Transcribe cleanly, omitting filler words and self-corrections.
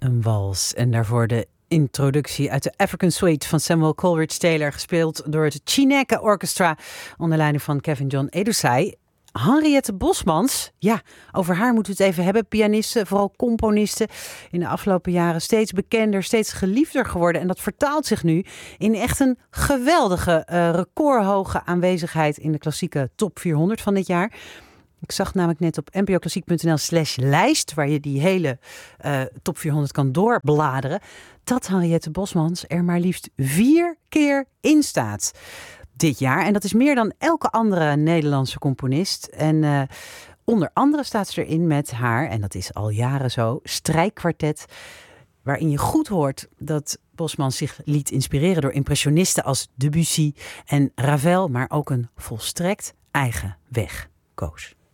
Een wals en daarvoor de introductie uit de African Suite van Samuel Coleridge Taylor, gespeeld door het Chineke Orchestra onder leiding van Kevin John Edusei. Henriette Bosmans, ja, over haar moeten we het even hebben. Pianiste, vooral componiste, in de afgelopen jaren steeds bekender, steeds geliefder geworden. En dat vertaalt zich nu in echt een geweldige, recordhoge aanwezigheid in de klassieke top 400 van dit jaar. Ik zag namelijk net op npoklassiek.nl/lijst, waar je die hele top 400 kan doorbladeren, dat Henriette Bosmans er maar liefst 4 keer in staat dit jaar. En dat is meer dan elke andere Nederlandse componist. En onder andere staat ze erin met haar, en dat is al jaren zo, strijkkwartet, waarin je goed hoort dat Bosmans zich liet inspireren door impressionisten als Debussy en Ravel, maar ook een volstrekt eigen weg koos.